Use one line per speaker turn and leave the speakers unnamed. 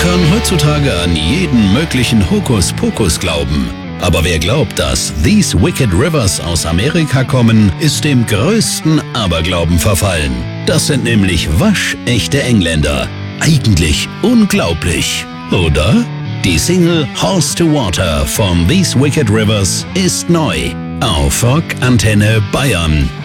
kann heutzutage an jeden möglichen Hokuspokus glauben. Aber wer glaubt, dass These Wicked Rivers aus Amerika kommen, ist dem größten Aberglauben verfallen. Das sind nämlich waschechte Engländer. Eigentlich unglaublich, oder? Die Single Horse to Water von These Wicked Rivers ist neu auf Rock Antenne Bayern.